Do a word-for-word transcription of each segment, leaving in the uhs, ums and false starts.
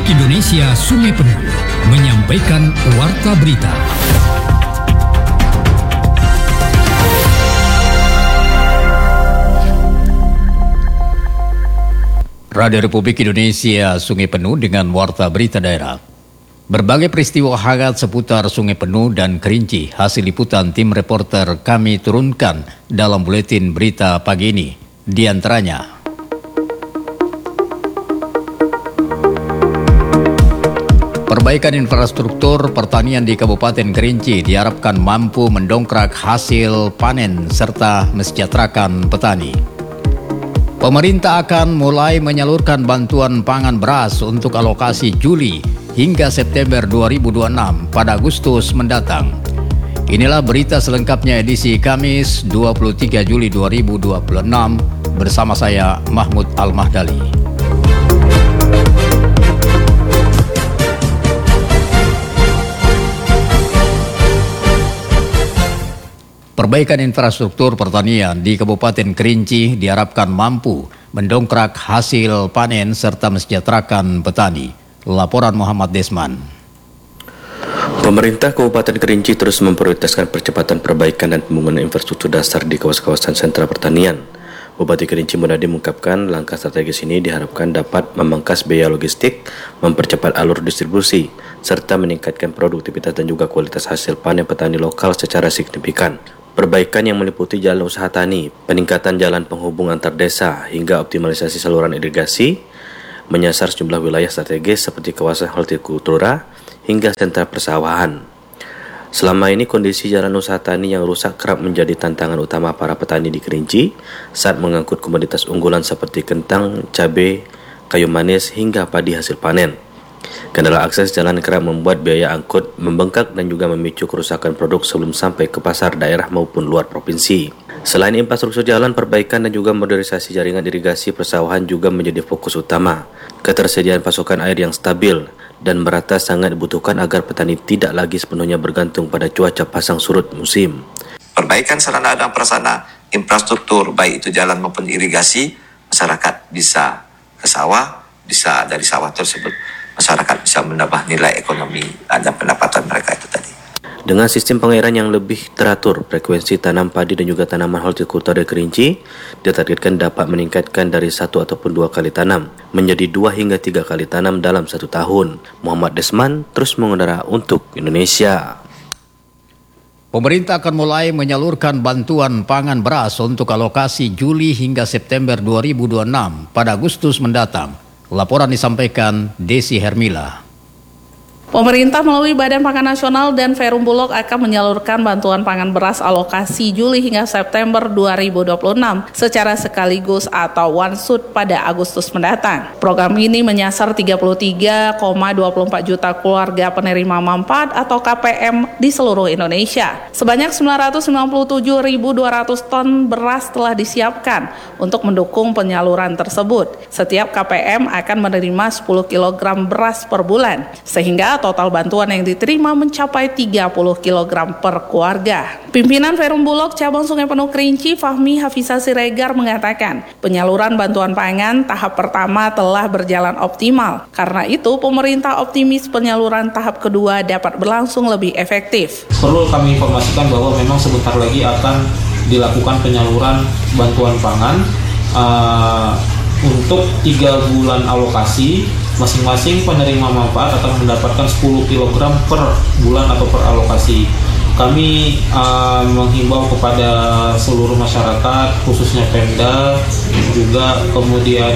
Indonesia Sungai Penuh menyampaikan Warta Berita. Radio Republik Indonesia Sungai Penuh dengan Warta Berita Daerah. Berbagai peristiwa hangat seputar Sungai Penuh dan Kerinci hasil liputan tim reporter kami turunkan dalam buletin berita pagi ini. Di antaranya, perbaikan infrastruktur pertanian di Kabupaten Kerinci diharapkan mampu mendongkrak hasil panen serta mesejahterakan petani. Pemerintah akan mulai menyalurkan bantuan pangan beras untuk alokasi Juli hingga September dua ribu dua puluh enam pada Agustus mendatang. Inilah berita selengkapnya edisi Kamis dua puluh tiga Juli dua ribu dua puluh enam bersama saya Mahmud Al-Mahdali. Perbaikan infrastruktur pertanian di Kabupaten Kerinci diharapkan mampu mendongkrak hasil panen serta mesejahterakan petani. Laporan Muhammad Desman. Pemerintah Kabupaten Kerinci terus memprioritaskan percepatan perbaikan dan pembangunan infrastruktur dasar di kawasan-kawasan sentra pertanian. Bupati Kerinci Munadi mengungkapkan langkah strategis ini diharapkan dapat memangkas biaya logistik, mempercepat alur distribusi, serta meningkatkan produktivitas dan juga kualitas hasil panen petani lokal secara signifikan. Perbaikan yang meliputi jalan usaha tani, peningkatan jalan penghubung antar desa, hingga optimalisasi saluran irigasi, menyasar sejumlah wilayah strategis seperti kawasan hortikultura hingga sentra persawahan. Selama ini kondisi jalan usaha tani yang rusak kerap menjadi tantangan utama para petani di Kerinci saat mengangkut komoditas unggulan seperti kentang, cabai, kayu manis hingga padi hasil panen. Kendala akses jalan kerap membuat biaya angkut membengkak dan juga memicu kerusakan produk sebelum sampai ke pasar daerah maupun luar provinsi. Selain infrastruktur jalan, perbaikan dan juga modernisasi jaringan irigasi persawahan juga menjadi fokus utama. Ketersediaan pasokan air yang stabil dan merata sangat dibutuhkan agar petani tidak lagi sepenuhnya bergantung pada cuaca pasang surut musim. Perbaikan sarana dan prasarana infrastruktur, baik itu jalan maupun irigasi, masyarakat bisa ke sawah, bisa dari sawah tersebut masyarakat bisa menambah nilai ekonomi dan pendapatan mereka itu tadi. Dengan sistem pengairan yang lebih teratur, frekuensi tanam padi dan juga tanaman hortikultura di Kerinci ditargetkan dapat meningkatkan dari satu ataupun dua kali tanam menjadi dua hingga tiga kali tanam dalam satu tahun. Muhammad Desman terus mengudara untuk Indonesia. Pemerintah akan mulai menyalurkan bantuan pangan beras untuk alokasi Juli hingga September dua ribu dua puluh enam pada Agustus mendatang. Laporan disampaikan Desi Hermila. Pemerintah melalui Badan Pangan Nasional dan Perum Bulog akan menyalurkan bantuan pangan beras alokasi Juli hingga September dua ribu dua puluh enam secara sekaligus atau one shot pada Agustus mendatang. Program ini menyasar tiga puluh tiga koma dua puluh empat juta keluarga penerima manfaat atau K P M di seluruh Indonesia. Sebanyak sembilan ratus sembilan puluh tujuh ribu dua ratus ton beras telah disiapkan untuk mendukung penyaluran tersebut. Setiap K P M akan menerima sepuluh kilogram beras per bulan, sehingga total bantuan yang diterima mencapai tiga puluh kilogram per keluarga. Pimpinan Perum Bulog Cabang Sungai Penuh Kerinci, Fahmi Hafizah Siregar mengatakan, penyaluran bantuan pangan tahap pertama telah berjalan optimal. Karena itu, pemerintah optimis penyaluran tahap kedua dapat berlangsung lebih efektif. Perlu kami informasikan bahwa memang sebentar lagi akan dilakukan penyaluran bantuan pangan uh, untuk tiga bulan alokasi. Masing-masing penerima manfaat akan mendapatkan sepuluh kilogram per bulan atau per alokasi. Kami uh, menghimbau kepada seluruh masyarakat, khususnya Pemda, juga kemudian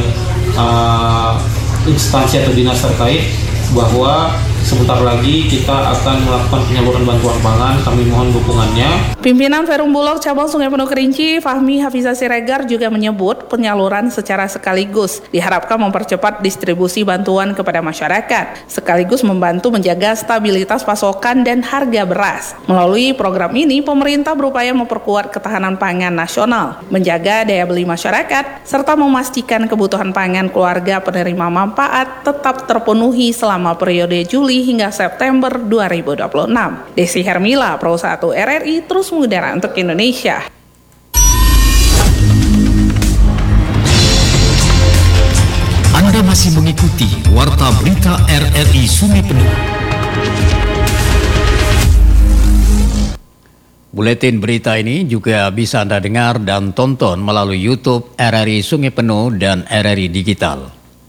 uh, instansi atau dinas terkait, bahwa sebentar lagi kita akan melakukan penyaluran bantuan pangan. Kami mohon dukungannya. Pimpinan Perum Bulog Cabang Sungai Penuh Kerinci, Fahmi Hafizah Siregar juga menyebut penyaluran secara sekaligus diharapkan mempercepat distribusi bantuan kepada masyarakat, sekaligus membantu menjaga stabilitas pasokan dan harga beras. Melalui program ini, pemerintah berupaya memperkuat ketahanan pangan nasional, menjaga daya beli masyarakat, serta memastikan kebutuhan pangan keluarga penerima manfaat tetap terpenuhi selama periode Juli hingga September dua ribu dua puluh enam. Desi Hermila, Pro satu R R I, terus mengudara untuk Indonesia. Anda Anda masih mengikuti Warta Berita R R I Sungai Penuh. Buletin berita ini juga bisa Anda dengar dan tonton melalui YouTube R R I Sungai Penuh dan R R I Digital.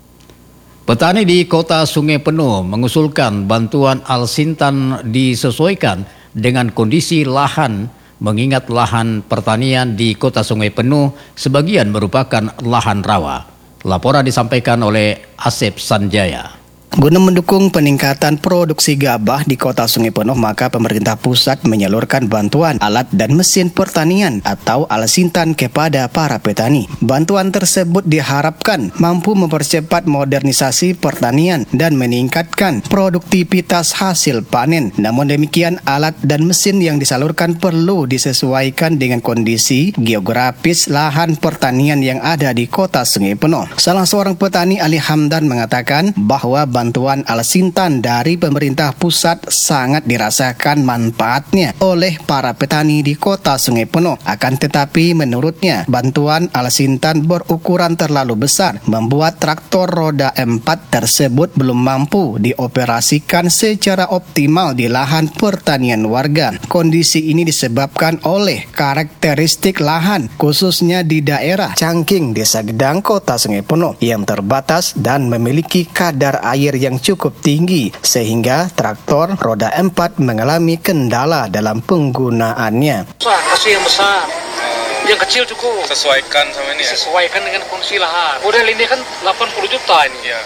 Petani di kota Sungai Penuh mengusulkan bantuan Al-Sintan disesuaikan dengan kondisi lahan, mengingat lahan pertanian di kota Sungai Penuh sebagian merupakan lahan rawa. Laporan disampaikan oleh Asep Sanjaya. Guna mendukung peningkatan produksi gabah di kota Sungai Penuh, maka pemerintah pusat menyalurkan bantuan alat dan mesin pertanian atau Al-Sintan kepada para petani. Bantuan tersebut diharapkan mampu mempercepat modernisasi pertanian dan meningkatkan produktivitas hasil panen. Namun demikian, alat dan mesin yang disalurkan perlu disesuaikan dengan kondisi geografis lahan pertanian yang ada di kota Sungai Penuh. Salah seorang petani, Ali Hamdan, mengatakan bahwa bantuan Al-Sintan dari pemerintah pusat sangat dirasakan manfaatnya oleh para petani di kota Sungai Penuh. Akan tetapi menurutnya, bantuan Al-Sintan berukuran terlalu besar, membuat traktor roda empat tersebut belum mampu dioperasikan secara optimal di lahan pertanian warga. Kondisi ini disebabkan oleh karakteristik lahan, khususnya di daerah Cangking, Desa Gedang, kota Sungai Penuh, yang terbatas dan memiliki kadar air yang cukup tinggi sehingga traktor roda empat mengalami kendala dalam penggunaannya. Kasih yang besar, yang kecil cukup. Sesuaikan sama ini ya? Sesuaikan dengan kondisi lahan. Model ini kan delapan puluh juta ini. Ya.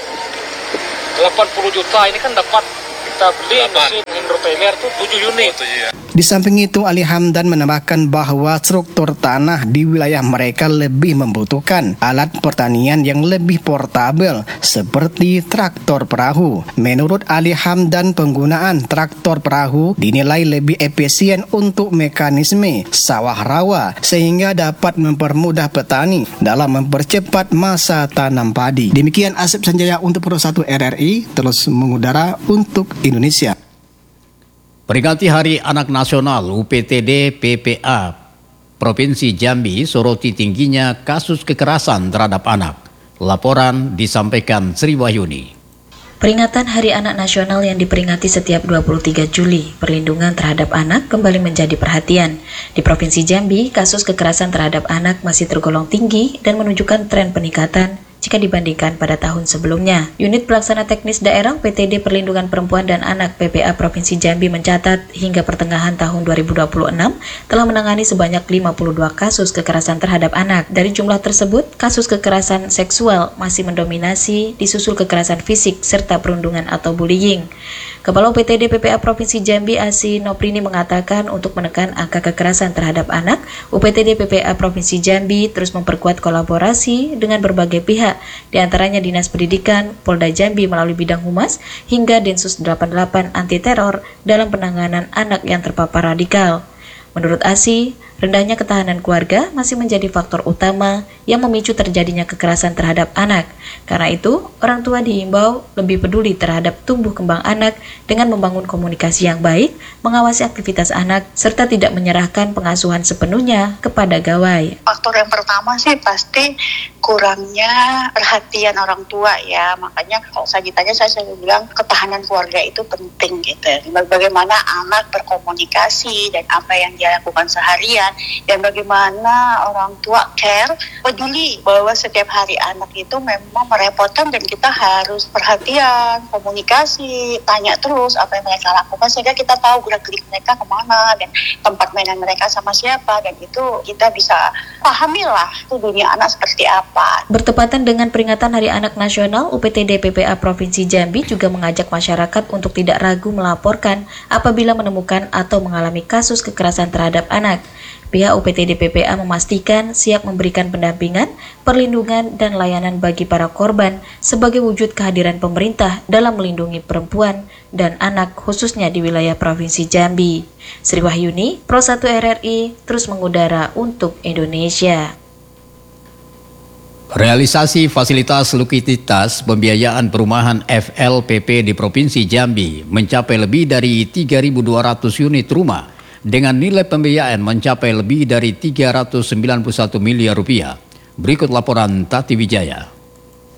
delapan puluh juta ini kan dapat kita beli mesin hidroteler tuh tujuh unit. Oh, tujuh, ya. Di samping itu, Ali Hamdan menambahkan bahwa struktur tanah di wilayah mereka lebih membutuhkan alat pertanian yang lebih portabel seperti traktor perahu. Menurut Ali Hamdan, penggunaan traktor perahu dinilai lebih efisien untuk mekanisme sawah rawa sehingga dapat mempermudah petani dalam mempercepat masa tanam padi. Demikian Asep Sanjaya untuk Pro satu R R I, terus mengudara untuk Indonesia. Peringati Hari Anak Nasional, U P T D P P A Provinsi Jambi soroti tingginya kasus kekerasan terhadap anak. Laporan disampaikan Sri Wahyuni. Peringatan Hari Anak Nasional yang diperingati setiap dua puluh tiga Juli, perlindungan terhadap anak kembali menjadi perhatian. Di Provinsi Jambi, kasus kekerasan terhadap anak masih tergolong tinggi dan menunjukkan tren peningkatan jika dibandingkan pada tahun sebelumnya. Unit Pelaksana Teknis Daerah U P T D Perlindungan Perempuan dan Anak P P A Provinsi Jambi mencatat hingga pertengahan tahun dua ribu dua puluh enam telah menangani sebanyak lima puluh dua kasus kekerasan terhadap anak. Dari jumlah tersebut, kasus kekerasan seksual masih mendominasi, disusul kekerasan fisik serta perundungan atau bullying. Kepala U P T D P P A Provinsi Jambi Asi Noprini mengatakan untuk menekan angka kekerasan terhadap anak, U P T D P P A Provinsi Jambi terus memperkuat kolaborasi dengan berbagai pihak, di antaranya Dinas Pendidikan, Polda Jambi melalui bidang humas, hingga Densus delapan puluh delapan anti teror dalam penanganan anak yang terpapar radikal. Menurut Asi, rendahnya ketahanan keluarga masih menjadi faktor utama yang memicu terjadinya kekerasan terhadap anak. Karena itu, orang tua diimbau lebih peduli terhadap tumbuh kembang anak dengan membangun komunikasi yang baik, mengawasi aktivitas anak, serta tidak menyerahkan pengasuhan sepenuhnya kepada gawai. Faktor yang pertama sih pasti kurangnya perhatian orang tua ya. Makanya kalau saya ditanya, saya selalu bilang ketahanan keluarga itu penting gitu. Bagaimana anak berkomunikasi dan apa yang dia lakukan seharian, dan bagaimana orang tua care, peduli bahwa setiap hari anak itu memang merepotkan dan kita harus perhatian, komunikasi, tanya terus apa yang mereka lakukan sehingga kita tahu gerak-gerik mereka kemana dan tempat mainan mereka sama siapa, dan itu kita bisa pahami lah itu dunia anak seperti apa. Bertepatan dengan peringatan Hari Anak Nasional, U P T D P P A Provinsi Jambi juga mengajak masyarakat untuk tidak ragu melaporkan apabila menemukan atau mengalami kasus kekerasan terhadap anak. Pihak U P T D P P A memastikan siap memberikan pendampingan, perlindungan, dan layanan bagi para korban sebagai wujud kehadiran pemerintah dalam melindungi perempuan dan anak khususnya di wilayah Provinsi Jambi. Sri Wahyuni, Pro satu R R I, terus mengudara untuk Indonesia. Realisasi fasilitas likuiditas pembiayaan perumahan F L P P di Provinsi Jambi mencapai lebih dari tiga ribu dua ratus unit rumah dengan nilai pembiayaan mencapai lebih dari tiga ratus sembilan puluh satu miliar rupiah. Berikut laporan Tati Wijaya.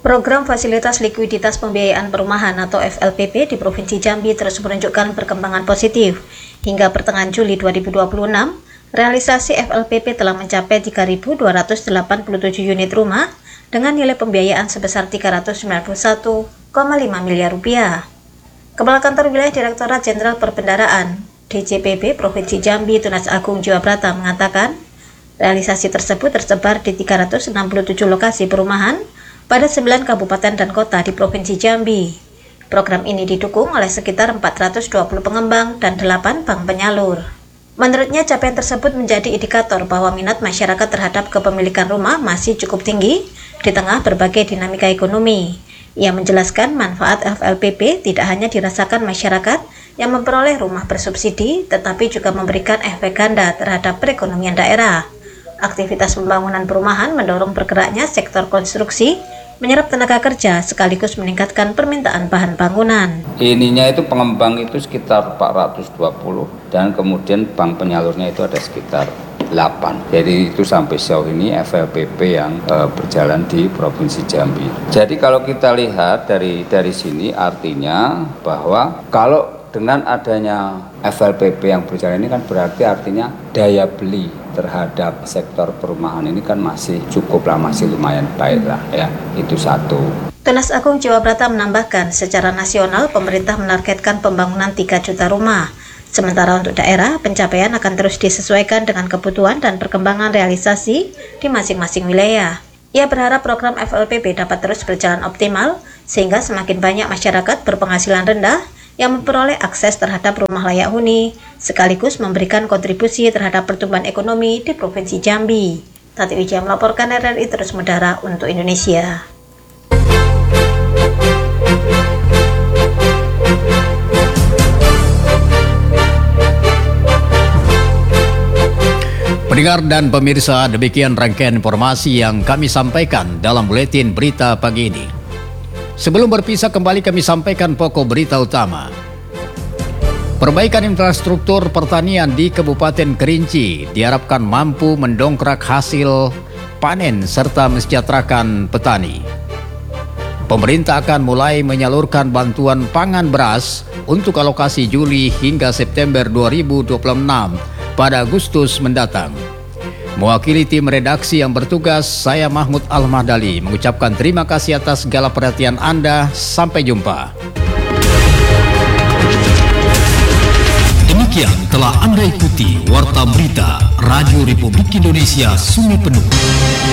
Program Fasilitas Likuiditas Pembiayaan Perumahan atau F L P P di Provinsi Jambi terus menunjukkan perkembangan positif. Hingga pertengahan Juli dua ribu dua puluh enam, realisasi F L P P telah mencapai tiga ribu dua ratus delapan puluh tujuh unit rumah dengan nilai pembiayaan sebesar tiga ratus sembilan puluh satu koma lima miliar rupiah. Kepala Kantor Wilayah Direktorat Jenderal Perbendaharaan D J P B Provinsi Jambi Tunas Agung Jiwa Brata mengatakan, realisasi tersebut tersebar di tiga ratus enam puluh tujuh lokasi perumahan pada sembilan kabupaten dan kota di Provinsi Jambi. Program ini didukung oleh sekitar empat ratus dua puluh pengembang dan delapan bank penyalur. Menurutnya, capaian tersebut menjadi indikator bahwa minat masyarakat terhadap kepemilikan rumah masih cukup tinggi di tengah berbagai dinamika ekonomi. Ia menjelaskan manfaat F L P P tidak hanya dirasakan masyarakat yang memperoleh rumah bersubsidi, tetapi juga memberikan efek ganda terhadap perekonomian daerah. Aktivitas pembangunan perumahan mendorong bergeraknya sektor konstruksi, menyerap tenaga kerja sekaligus meningkatkan permintaan bahan bangunan. Ininya itu pengembang itu sekitar empat ratus dua puluh dan kemudian bank penyalurnya itu ada sekitar delapan. Jadi itu sampai sejauh ini F L P P yang e, berjalan di Provinsi Jambi. Jadi kalau kita lihat dari dari sini artinya bahwa kalau dengan adanya F L P P yang berjalan ini kan berarti artinya daya beli terhadap sektor perumahan ini kan masih cukup lah, masih lumayan baik lah ya, itu satu. Tunas Agung Jiwa Brata menambahkan, secara nasional pemerintah menargetkan pembangunan tiga juta rumah. Sementara untuk daerah, pencapaian akan terus disesuaikan dengan kebutuhan dan perkembangan realisasi di masing-masing wilayah. Ia berharap program F L P P dapat terus berjalan optimal, sehingga semakin banyak masyarakat berpenghasilan rendah yang memperoleh akses terhadap rumah layak huni, sekaligus memberikan kontribusi terhadap pertumbuhan ekonomi di Provinsi Jambi. Tati Wijaya melaporkan R R I Terus Mudara untuk Indonesia. Pendengar dan pemirsa, demikian rangkaian informasi yang kami sampaikan dalam buletin berita pagi ini. Sebelum berpisah kembali kami sampaikan pokok berita utama. Perbaikan infrastruktur pertanian di Kabupaten Kerinci diharapkan mampu mendongkrak hasil panen serta mensejahterakan petani. Pemerintah akan mulai menyalurkan bantuan pangan beras untuk alokasi Juli hingga September dua ribu dua puluh enam pada Agustus mendatang. Mewakili tim redaksi yang bertugas, saya Mahmud Al-Mahdali mengucapkan terima kasih atas segala perhatian Anda. Sampai jumpa. Demikian telah Anda ikuti Warta Berita Radio Republik Indonesia Sungai Penuh.